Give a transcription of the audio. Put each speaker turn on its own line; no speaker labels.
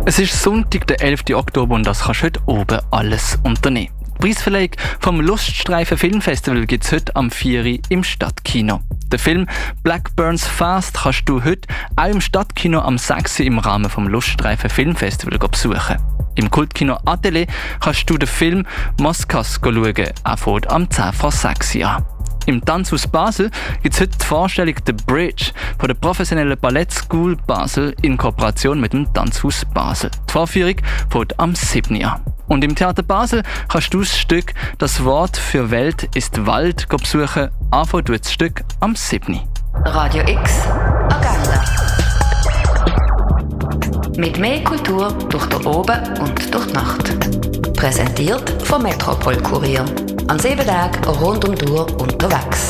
Es ist Sonntag, der 11. Oktober und das kannst du heute oben alles unternehmen. Die Preisverleihung vom Luststreifen Filmfestival gibt es heute am 4 Uhr im Stadtkino. Den Film Black Burns Fast kannst du heute auch im Stadtkino am 6 Uhr im Rahmen vom Luststreifen Filmfestival besuchen. Im Kultkino Atelier kannst du den Film Moskas schauen, er fängt am 10 vor 6 Uhr an. Im Tanzhaus Basel gibt es heute die Vorstellung «The Bridge» von der professionellen Ballet School Basel in Kooperation mit dem Tanzhaus Basel. Die Vorführung fängt am 7 Uhr an. Und im Theater Basel kannst du das Stück «Das Wort für Welt ist Wald» besuchen. Anfangen tut das Stück am 7 Uhr.
Radio X Agenda. Mit mehr Kultur durch den Oben und durch die Nacht. Präsentiert vom Metropol Kurier. An 7 Tagen rund um die Uhr unterwegs.